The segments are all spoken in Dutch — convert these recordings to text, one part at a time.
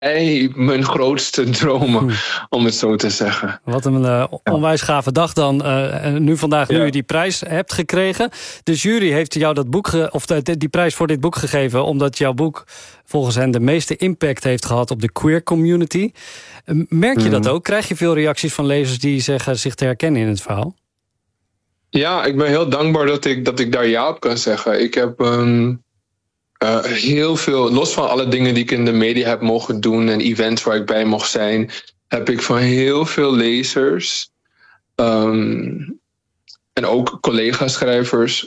mijn grootste dromen, om het zo te zeggen. Wat een onwijs gave dag dan. Nu je die prijs hebt gekregen. De jury heeft jou dat boek die prijs voor dit boek gegeven, omdat jouw boek volgens hen de meeste impact heeft gehad op de queer community. Merk je dat ook? Krijg je veel reacties van lezers die zeggen zich te herkennen in het verhaal? Ja, ik ben heel dankbaar dat ik daar ja op kan zeggen. Ik heb heel veel, los van alle dingen die ik in de media heb mogen doen en events waar ik bij mocht zijn, heb ik van heel veel lezers en ook collega-schrijvers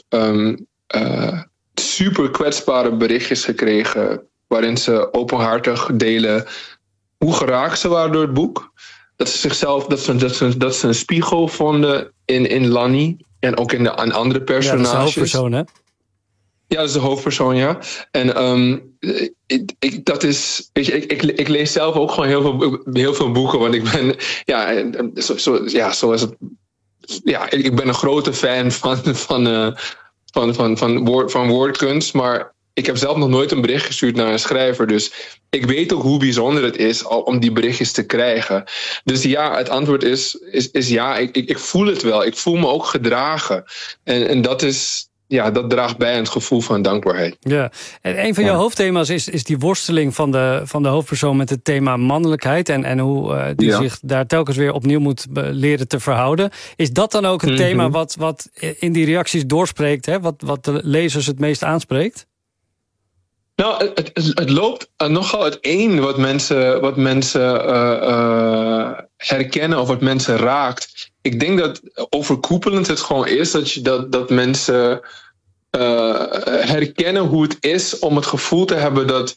super kwetsbare berichtjes gekregen waarin ze openhartig delen hoe geraakt ze waren door het boek. Dat ze zichzelf, dat ze een spiegel vonden in Lanny en ook in andere personages. Ja, dat is de hoofdpersoon, hè? Ja, dat is de hoofdpersoon, ja. En ik lees zelf ook gewoon heel veel boeken, want ik ben, zoals het, ja, ik ben een grote fan van woordkunst, maar ik heb zelf nog nooit een bericht gestuurd naar een schrijver, dus ik weet ook hoe bijzonder het is om die berichtjes te krijgen. Dus ja, het antwoord is ja, ik voel het wel. Ik voel me ook gedragen. En dat is, ja, dat draagt bij aan het gevoel van dankbaarheid. Ja, en een van jouw hoofdthema's is die worsteling van de hoofdpersoon met het thema mannelijkheid en hoe die zich daar telkens weer opnieuw moet leren te verhouden. Is dat dan ook een thema wat in die reacties doorspreekt, hè? Wat de lezers het meest aanspreekt? Nou, het loopt nogal uiteen wat mensen herkennen of wat mensen raakt. Ik denk dat overkoepelend het gewoon is dat mensen herkennen hoe het is om het gevoel te hebben dat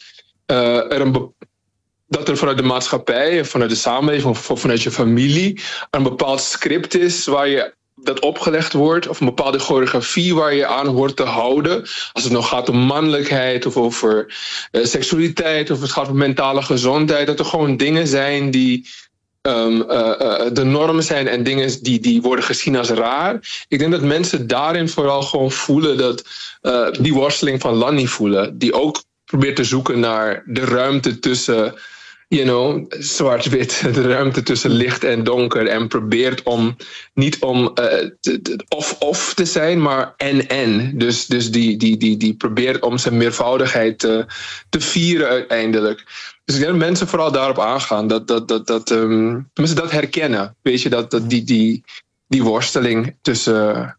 er vanuit de maatschappij, vanuit de samenleving of vanuit je familie een bepaald script is waar je dat opgelegd wordt, of een bepaalde choreografie waar je aan hoort te houden. Als het nog gaat om mannelijkheid of over seksualiteit of het gaat om mentale gezondheid, dat er gewoon dingen zijn die de normen zijn en dingen die worden gezien als raar. Ik denk dat mensen daarin vooral gewoon voelen dat die worsteling van Lanny voelen, die ook probeert te zoeken naar de ruimte tussen zwart-wit, de ruimte tussen licht en donker. En probeert om niet om of te zijn, maar en. Dus die probeert om zijn meervoudigheid te vieren uiteindelijk. Dus ik denk dat mensen vooral daarop aangaan. Dat mensen dat herkennen. Weet je, dat die worsteling tussen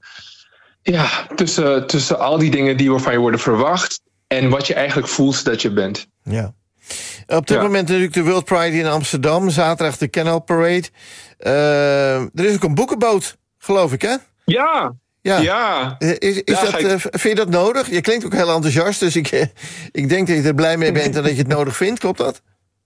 al die dingen die van je worden verwacht en wat je eigenlijk voelt dat je bent. Ja. Op dit moment natuurlijk de World Pride in Amsterdam. Zaterdag de Canal Parade. Er is ook een boekenboot, geloof ik, hè? Ja. Vind je dat nodig? Je klinkt ook heel enthousiast, dus ik denk dat je er blij mee bent en dat je het nodig vindt. Klopt dat?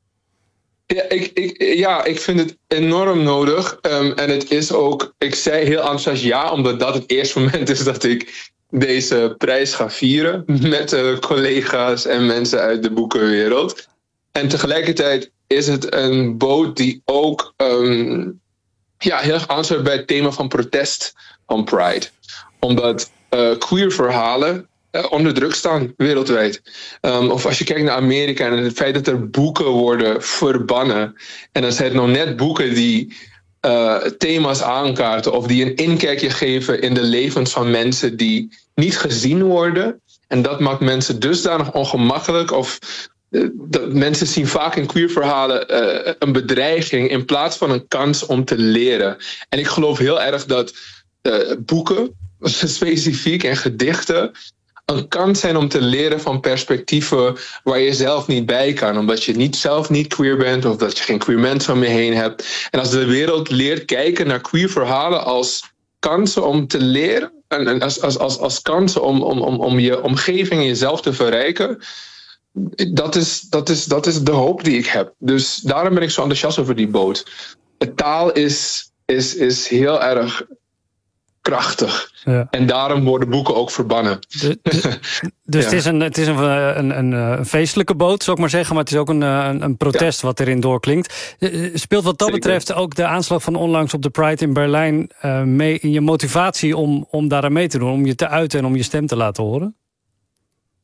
Ja, ik vind het enorm nodig. En het is ook, ik zei heel enthousiast ja, omdat dat het eerste moment is dat ik deze prijs ga vieren met collega's en mensen uit de boekenwereld. En tegelijkertijd is het een boot die ook heel erg aansluit bij het thema van protest van Pride. Omdat queer verhalen onder druk staan wereldwijd. Of als je kijkt naar Amerika en het feit dat er boeken worden verbannen. En dan zijn het nog net boeken die thema's aankaarten of die een inkijkje geven in de levens van mensen die niet gezien worden. En dat maakt mensen dusdanig ongemakkelijk of mensen zien vaak in queer verhalen een bedreiging in plaats van een kans om te leren. En ik geloof heel erg dat boeken, specifiek en gedichten, een kans zijn om te leren van perspectieven waar je zelf niet bij kan. Omdat je zelf niet queer bent of dat je geen queer mensen om je heen hebt. En als de wereld leert kijken naar queer verhalen als kansen om te leren en als kansen om je omgeving en jezelf te verrijken, dat is de hoop die ik heb. Dus daarom ben ik zo enthousiast over die boot. De taal is heel erg krachtig. Ja. En daarom worden boeken ook verbannen. Dus het is een feestelijke boot, zou ik maar zeggen, maar het is ook een protest wat erin doorklinkt. Speelt wat dat betreft ook de aanslag van onlangs op de Pride in Berlijn mee in je motivatie om daaraan mee te doen, om je te uiten en om je stem te laten horen?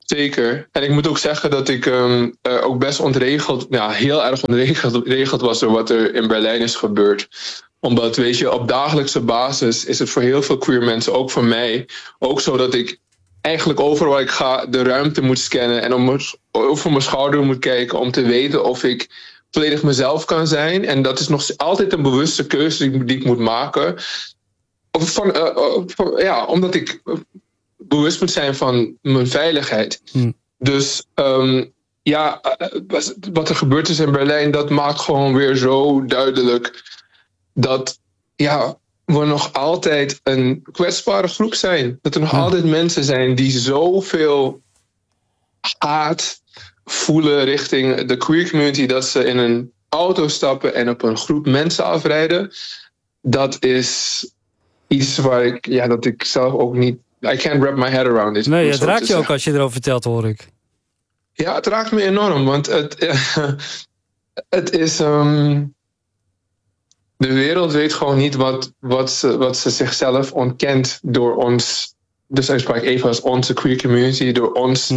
Zeker. En ik moet ook zeggen dat ik ook best heel erg ontregeld was door wat er in Berlijn is gebeurd. Omdat, weet je, op dagelijkse basis is het voor heel veel queer mensen, ook voor mij, ook zo dat ik eigenlijk overal waar ik ga de ruimte moet scannen en over mijn schouder moet kijken om te weten of ik volledig mezelf kan zijn. En dat is nog altijd een bewuste keuze die ik moet maken. Omdat ik bewust moet zijn van mijn veiligheid. Dus wat er gebeurd is in Berlijn, dat maakt gewoon weer zo duidelijk dat we nog altijd een kwetsbare groep zijn. Dat er nog altijd mensen zijn die zoveel haat voelen richting de queer community, dat ze in een auto stappen en op een groep mensen afrijden. Dat is iets waar ik zelf ook niet... I can't wrap my head around it. Nee, het raakt je ook als je erover vertelt, hoor ik. Ja, het raakt me enorm, want het is... de wereld weet gewoon niet wat ze zichzelf ontkent door ons... Dus ik sprak even als onze queer community, door ons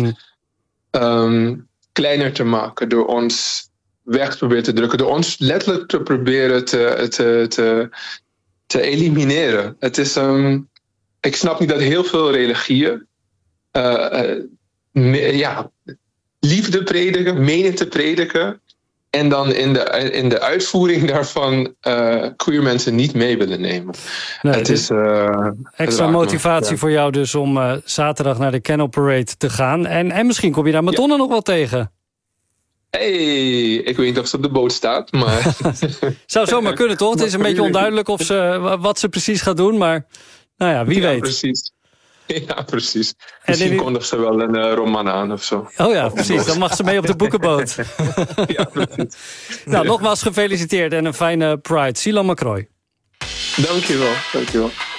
kleiner te maken, door ons weg te proberen te drukken, door ons letterlijk te proberen te elimineren. Het is... ik snap niet dat heel veel religieën liefde prediken, menen te prediken, en dan in de uitvoering daarvan queer mensen niet mee willen nemen. Nee, het is extra motivatie voor jou dus om zaterdag naar de Canal Parade te gaan. En misschien kom je daar Madonna nog wel tegen. Hey, ik weet niet of ze op de boot staat, maar... Zou zomaar kunnen, toch? Het is een beetje onduidelijk wat ze precies gaat doen, maar nou ja, wie weet. Precies. Ja, precies. Misschien kondigt ze wel een roman aan of zo. Oh ja, precies. Dan mag ze mee op de boekenboot. Ja, precies. Nou, nogmaals gefeliciteerd en een fijne Pride. Silan Macroy. Dankjewel.